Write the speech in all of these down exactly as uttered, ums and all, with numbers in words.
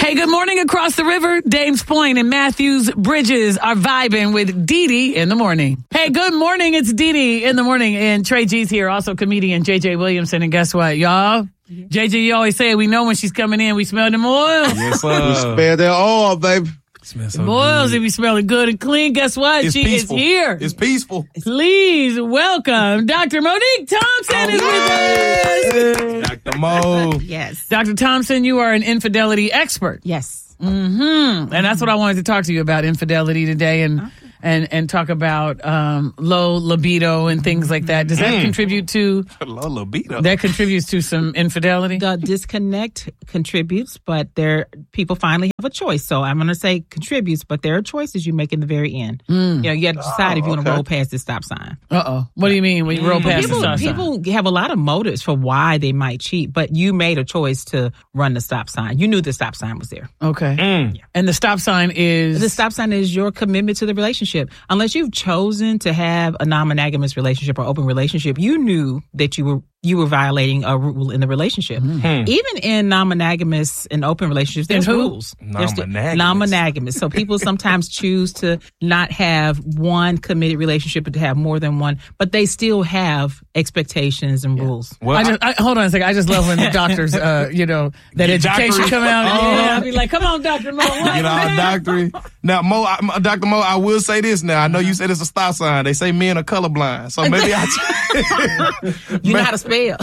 Hey, good morning across the river. Dames Point and Matthews Bridges are vibing with Dee Dee in the morning. Hey, good morning. It's Dee Dee in the morning. And Trey G's here, also comedian J J Williamson. And guess what, y'all? J J, you always say we know when she's coming in. We smell them oils. Yes, sir. We smell that oil, baby. Smells so The oils, good. they be smelling good and clean. Guess what? It's she peaceful. is here. It's peaceful. Please welcome Doctor Monique Thompson is with us. Doctor Mo. Yes. Doctor Thompson, you are an infidelity expert. Yes. Mm-hmm. And that's what I wanted to talk to you about, infidelity today, and okay. and and talk about um, low libido and things like that. Does that Mm. contribute to Low libido? that contributes to some infidelity? The disconnect contributes, but there people finally have a choice. So I'm going to say contributes, but there are choices you make in the very end. Mm. You know, you have to decide Oh, if you want to okay. roll past the stop sign. Uh oh. What do you mean when you roll past People, the stop sign? people have a lot of motives for why they might cheat, but you made a choice to run the stop sign. You knew the stop sign was there. Okay. Mm. And the stop sign is The stop sign is your commitment to the relationship. Unless you've chosen to have a non-monogamous relationship or open relationship, you knew that you were you were violating a rule in the relationship. Mm-hmm. Even in non-monogamous and open relationships, there's In who? rules. There's the- Non-monogamous. Non-monogamous. So people sometimes choose to not have one committed relationship, but to have more than one. But they still have expectations and rules. Well, I just, I, hold on a second. I just love when the doctors, uh, you know, that The education doctor- come out. Oh. Yeah, I'll be like, come on, Doctor Mo. What, you know, man? doctor. Now, Mo, I, Doctor Mo, I will say this. Now, I know you said it's a stop sign. They say men are colorblind, so maybe I. You know how to spell.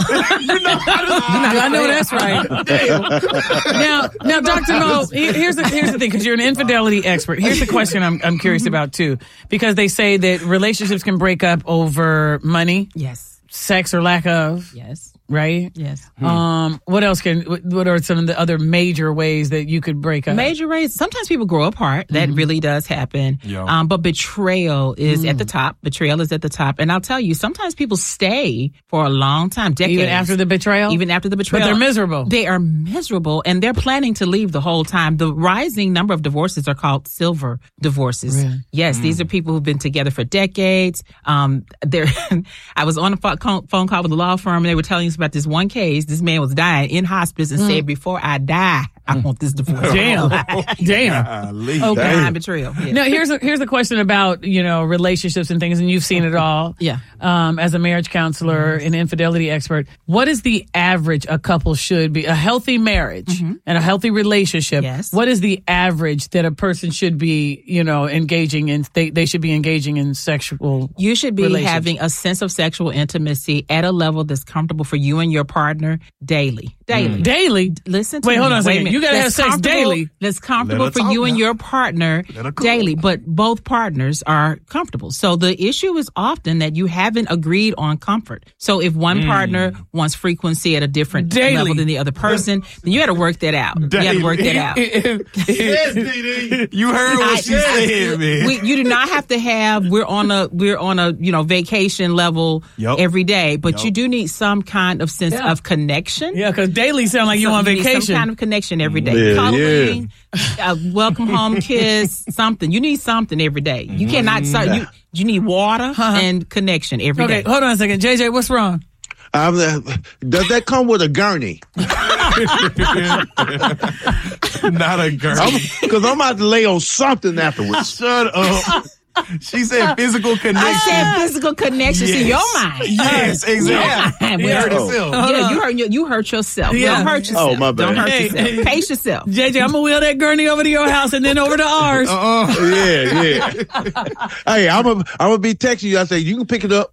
I know that's right. now, now, Doctor Mo, here- here's the here's the thing, because you're an infidelity expert. Here's the question I'm I'm curious about too, because they say that relationships can break up over money, Yes. sex, or lack of. Yes. Right? Yes. Um. What else can? What are some of the other major ways that you could break up? Major race. Sometimes people grow apart. That really does happen. Yeah. Um, but betrayal is at the top. Betrayal is at the top. And I'll tell you, sometimes people stay for a long time, decades. Even after the betrayal. Even after the But betrayal. they're miserable. They are miserable, and they're planning to leave the whole time. The rising number of divorces are called silver divorces. Really? Yes, these are people who've been together for decades. Um, they're, I was on a pho- phone call with a law firm, and they were telling us about this one case. This man was dying in hospice and said, before I die, I want this divorce. Damn. Damn. Golly. Okay. Crime, betrayal. Yeah. Now, here's a, here's a question about, you know, relationships and things, and you've seen it all. Yeah. Um, as a marriage counselor and infidelity expert, what is the average a couple should be? A healthy marriage and a healthy relationship. Yes. What is the average that a person should be, you know, engaging in? They, they should be engaging in sexual. You should be relationship. having a sense of sexual intimacy at a level that's comfortable for you and your partner daily. Daily. Daily. Listen to Wait, me. hold on a Wait second. minute. You gotta have That's sex comfortable- daily. That's comfortable Let her for talk you and now. your partner Let her cook. daily, but both partners are comfortable. So the issue is often that you haven't agreed on comfort. So if one partner wants frequency at a different Daily. level than the other person, then you got to work that out. You got to work that out. You heard what she said, man. We, you do not have to have. We're on a we're on a you know vacation level Yup. every day, but Yup. you do need some kind of sense Yeah. of connection. Yeah, because daily sound like you So on need vacation. some kind of connection every day. Yeah, Cuddling, a welcome home kiss, something. You need something every day. You cannot. So you you need water and connection every day. Okay, hold on a second. J J, what's wrong? I'm, uh, does that come with a gurney? Not a girl. Because I'm about to lay on something afterwards. Shut up. She said physical connection. I said physical connections in your mind. Yes, exactly. Yeah. We heard Oh. itself. Yeah, you hurt you hurt yourself. Yeah. Don't hurt yourself. Oh, my bad. Don't hurt Hey, yourself. hey. Pace yourself. J J, I'm gonna wheel that gurney over to your house and then over to ours. Uh-uh. Yeah, yeah. Hey, I'm gonna I'm gonna be texting you. I say you can pick it up.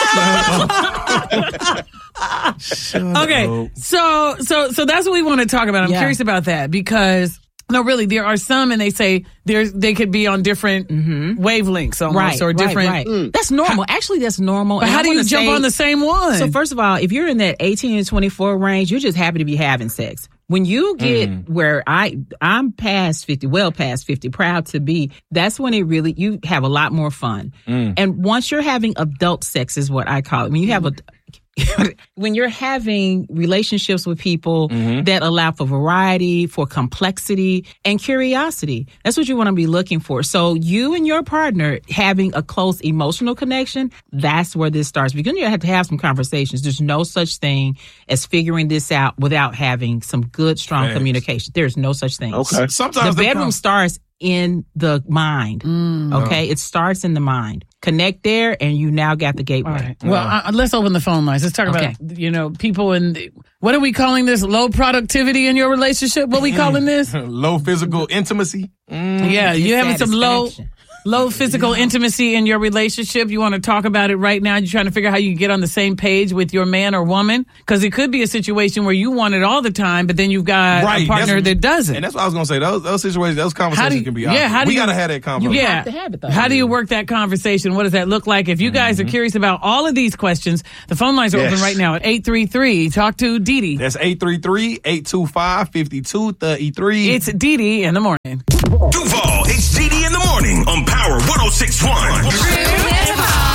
Okay, so so so that's what we want to talk about. I'm Yeah. curious about that because no, really, there are some, and they say there's they could be on different wavelengths almost, Right, or right, different. right. That's normal. Actually, that's normal. But And how I do you wanna jump say- on the same one? So first of all, if you're in that eighteen to twenty-four range, you're just happy to be having sex. When you get where I, I'm past fifty, well past fifty, proud to be, that's when it really, you have a lot more fun. And once you're having adult sex is what I call it. When you have a, when you're having relationships with people mm-hmm. that allow for variety, for complexity, and curiosity, that's what you want to be looking for. So you and your partner having a close emotional connection, that's where this starts. Because you have to have some conversations. There's no such thing as figuring this out without having some good, strong Thanks. communication. There's no such thing. Okay. Sometimes the bedroom starts in the mind. Mm. Okay? It starts in the mind. Connect there, and you now got the gateway. All right. Well, uh, let's open the phone lines. Let's talk okay. about, you know, people in, the, what are we calling this? Low productivity in your relationship? What are we calling this? Low physical intimacy. Mm. Yeah, you having some low... Low physical intimacy in your relationship. You want to talk about it right now. You're trying to figure out how you can get on the same page with your man or woman. Because it could be a situation where you want it all the time, but then you've got right. a partner that's, that doesn't. And that's what I was going to say. Those, those situations, those conversations you, can be yeah, how do We you, got to have that conversation. Yeah. Have to have it, though. How do you work that conversation? What does that look like? If you guys mm-hmm. are curious about all of these questions, the phone lines are yes. open right now at eight three three. Talk to Dee Dee. That's eight three three, eight two five, five two three three. It's Dee Dee in the morning. Duval, it's Dee Dee in the morning on Power one oh six point one.